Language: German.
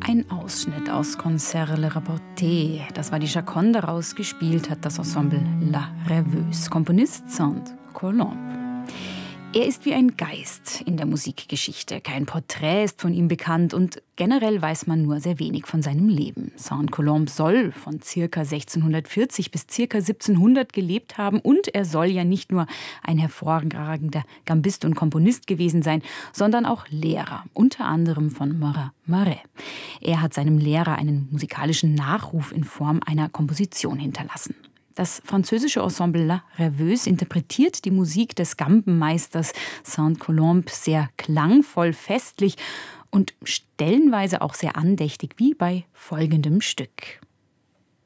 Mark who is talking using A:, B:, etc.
A: Ein Ausschnitt aus Concert Le Rapporté. Das war die Chaconne, daraus gespielt hat das Ensemble La Rêveuse. Komponist Saint-Colomb. Er ist wie ein Geist in der Musikgeschichte. Kein Porträt ist von ihm bekannt und generell weiß man nur sehr wenig von seinem Leben. Saint-Colomb soll von ca. 1640 bis ca. 1700 gelebt haben und er soll ja nicht nur ein hervorragender Gambist und Komponist gewesen sein, sondern auch Lehrer, unter anderem von Marat Marais. Er hat seinem Lehrer einen musikalischen Nachruf in Form einer Komposition hinterlassen. Das französische Ensemble La Rêveuse interpretiert die Musik des Gambenmeisters Saint-Colomb sehr klangvoll, festlich und stellenweise auch sehr andächtig, wie bei folgendem Stück.